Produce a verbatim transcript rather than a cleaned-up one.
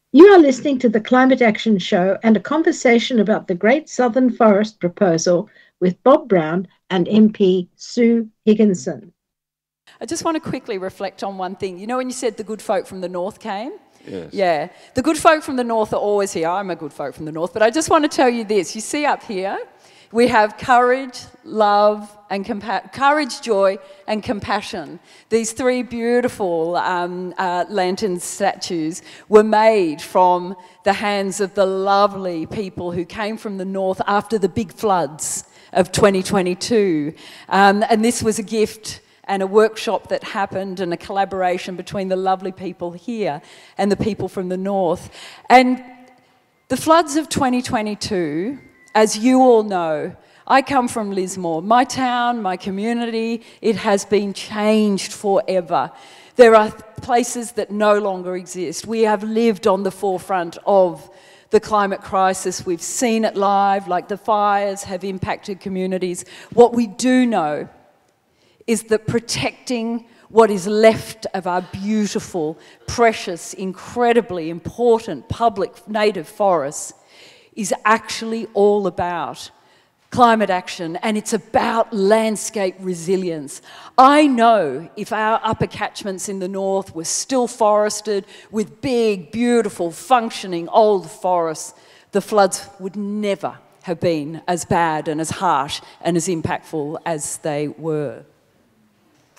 You are listening to the Climate Action Show and a conversation about the Great Southern Forest proposal with Bob Brown and M P Sue Higginson. I just want to quickly reflect on one thing. You know when you said the good folk from the north came? Yes. Yeah. The good folk from the north are always here. I'm a good folk from the north. But I just want to tell you this. You see up here, we have courage, love, and compa- courage, joy, and compassion. These three beautiful um, uh, lantern statues were made from the hands of the lovely people who came from the north after the big floods of twenty twenty-two. Um, and this was a gift and a workshop that happened and a collaboration between the lovely people here and the people from the north. And the floods of twenty twenty-two, as you all know, I come from Lismore. My town, my community, it has been changed forever. There are places that no longer exist. We have lived on the forefront of the climate crisis. We've seen it live, like the fires have impacted communities. What we do know is that protecting what is left of our beautiful, precious, incredibly important public native forests is actually all about climate action, and it's about landscape resilience. I know if our upper catchments in the north were still forested with big, beautiful, functioning old forests, the floods would never have been as bad and as harsh and as impactful as they were.